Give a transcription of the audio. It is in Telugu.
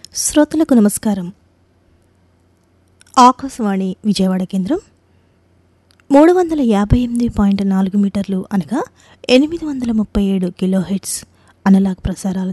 శ్రోతలకు నమస్కారం. ఆకాశవాణి విజయవాడ కేంద్రం 358.4 మీటర్లు అనగా 837 కిలోహెర్ట్జ్ అనలాగ్ ప్రసారాల